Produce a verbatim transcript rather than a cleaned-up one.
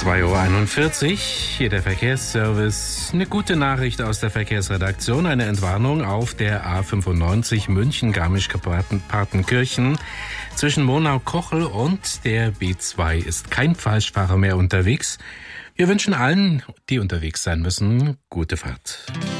zwei Uhr einundvierzig, hier der Verkehrsservice. Eine gute Nachricht aus der Verkehrsredaktion. Eine Entwarnung auf der A fünfundneunzig München-Garmisch-Partenkirchen. Zwischen Monau-Kochel und der B zwei ist kein Falschfahrer mehr unterwegs. Wir wünschen allen, die unterwegs sein müssen, gute Fahrt.